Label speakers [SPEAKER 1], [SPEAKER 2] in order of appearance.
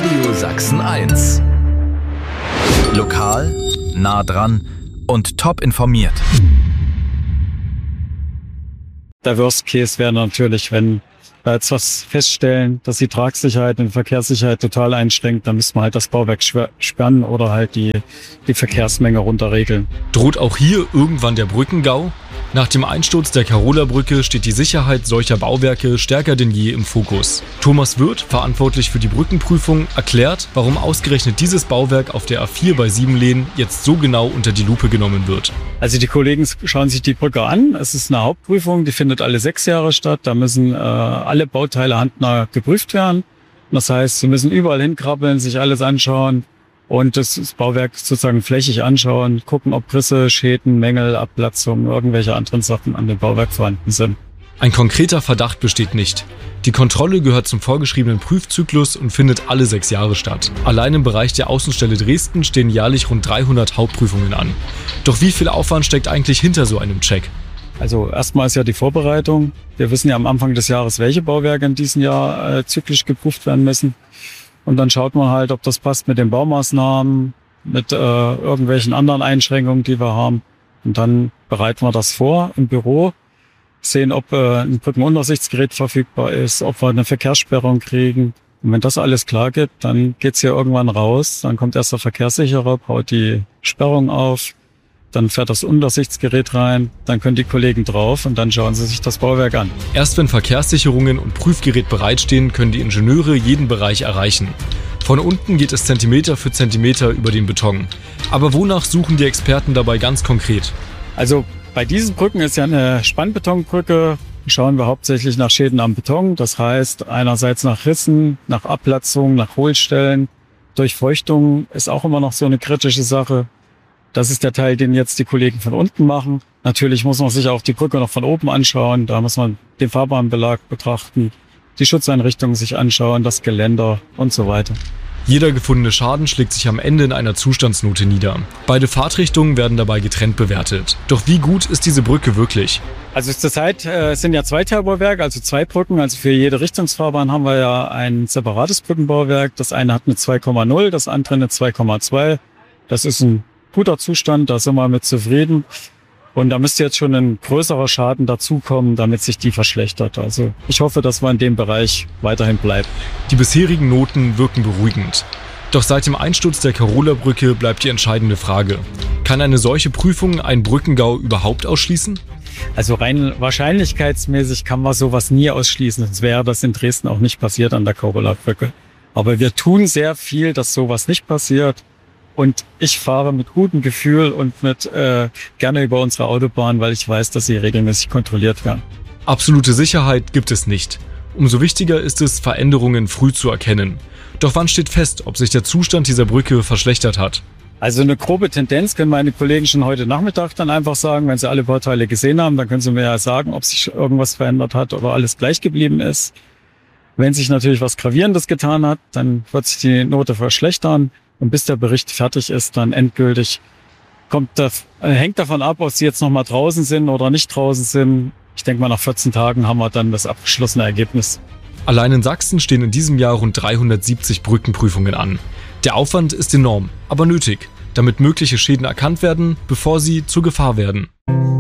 [SPEAKER 1] Radio Sachsen 1. Lokal, nah dran und top informiert.
[SPEAKER 2] Der Worst Case wäre natürlich, wenn wir jetzt was feststellen, dass die Tragsicherheit und die Verkehrssicherheit total einschränkt, dann müssen wir halt das Bauwerk sperren oder halt die Verkehrsmenge runterregeln.
[SPEAKER 3] Droht auch hier irgendwann der Brückengau? Nach dem Einsturz der Karola-Brücke steht die Sicherheit solcher Bauwerke stärker denn je im Fokus. Thomas Wirth, verantwortlich für die Brückenprüfung, erklärt, warum ausgerechnet dieses Bauwerk auf der A4 bei Siebenlehn jetzt so genau unter die Lupe genommen wird.
[SPEAKER 2] Also die Kollegen schauen sich die Brücke an. Es ist eine Hauptprüfung, die findet alle 6 Jahre statt. Da müssen alle Bauteile handnah geprüft werden. Das heißt, sie müssen überall hinkrabbeln, sich alles anschauen und das Bauwerk sozusagen flächig anschauen, gucken, ob Risse, Schäden, Mängel, Abplatzungen, irgendwelche anderen Sachen an dem Bauwerk vorhanden sind.
[SPEAKER 3] Ein konkreter Verdacht besteht nicht. Die Kontrolle gehört zum vorgeschriebenen Prüfzyklus und findet alle 6 Jahre statt. Allein im Bereich der Außenstelle Dresden stehen jährlich rund 300 Hauptprüfungen an. Doch wie viel Aufwand steckt eigentlich hinter so einem Check?
[SPEAKER 2] Also erstmal ist ja die Vorbereitung. Wir wissen ja am Anfang des Jahres, welche Bauwerke in diesem Jahr zyklisch geprüft werden müssen. Und dann schaut man halt, ob das passt mit den Baumaßnahmen, mit irgendwelchen anderen Einschränkungen, die wir haben. Und dann bereiten wir das vor im Büro, sehen, ob ein Brückenuntersichtsgerät verfügbar ist, ob wir eine Verkehrssperrung kriegen. Und wenn das alles klar geht, dann geht's hier irgendwann raus. Dann kommt erst der Verkehrssicherer, baut die Sperrung auf. Dann fährt das Untersichtsgerät rein, dann können die Kollegen drauf und dann schauen sie sich das Bauwerk an.
[SPEAKER 3] Erst wenn Verkehrssicherungen und Prüfgerät bereitstehen, können die Ingenieure jeden Bereich erreichen. Von unten geht es Zentimeter für Zentimeter über den Beton. Aber wonach suchen die Experten dabei ganz konkret?
[SPEAKER 2] Also bei diesen Brücken ist ja eine Spannbetonbrücke. Schauen wir hauptsächlich nach Schäden am Beton. Das heißt einerseits nach Rissen, nach Abplatzungen, nach Hohlstellen. Durchfeuchtung ist auch immer noch so eine kritische Sache. Das ist der Teil, den jetzt die Kollegen von unten machen. Natürlich muss man sich auch die Brücke noch von oben anschauen. Da muss man den Fahrbahnbelag betrachten, die Schutzeinrichtungen sich anschauen, das Geländer und so weiter.
[SPEAKER 3] Jeder gefundene Schaden schlägt sich am Ende in einer Zustandsnote nieder. Beide Fahrtrichtungen werden dabei getrennt bewertet. Doch wie gut ist diese Brücke wirklich?
[SPEAKER 2] Also zurzeit sind ja 2 Teilbauwerke, also 2 Brücken. Also für jede Richtungsfahrbahn haben wir ja ein separates Brückenbauwerk. Das eine hat eine 2,0, das andere eine 2,2. Das ist ein guter Zustand, da sind wir mit zufrieden. Und da müsste jetzt schon ein größerer Schaden dazukommen, damit sich die verschlechtert. Also ich hoffe, dass wir in dem Bereich weiterhin bleiben.
[SPEAKER 3] Die bisherigen Noten wirken beruhigend. Doch seit dem Einsturz der Karola-Brücke bleibt die entscheidende Frage. Kann eine solche Prüfung einen Brückengau überhaupt ausschließen?
[SPEAKER 2] Also rein wahrscheinlichkeitsmäßig kann man sowas nie ausschließen. Sonst wäre das in Dresden auch nicht passiert an der Karola-Brücke. Aber wir tun sehr viel, dass sowas nicht passiert. Und ich fahre mit gutem Gefühl und mit gerne über unsere Autobahn, weil ich weiß, dass sie regelmäßig kontrolliert werden.
[SPEAKER 3] Absolute Sicherheit gibt es nicht. Umso wichtiger ist es, Veränderungen früh zu erkennen. Doch wann steht fest, ob sich der Zustand dieser Brücke verschlechtert hat?
[SPEAKER 2] Also eine grobe Tendenz können meine Kollegen schon heute Nachmittag dann einfach sagen, wenn sie alle Bauteile gesehen haben, dann können sie mir ja sagen, ob sich irgendwas verändert hat oder alles gleich geblieben ist. Wenn sich natürlich was Gravierendes getan hat, dann wird sich die Note verschlechtern. Und bis der Bericht fertig ist, dann endgültig hängt davon ab, ob sie jetzt noch mal draußen sind oder nicht draußen sind. Ich denke mal, nach 14 Tagen haben wir dann das abgeschlossene Ergebnis.
[SPEAKER 3] Allein in Sachsen stehen in diesem Jahr rund 370 Brückenprüfungen an. Der Aufwand ist enorm, aber nötig, damit mögliche Schäden erkannt werden, bevor sie zur Gefahr werden.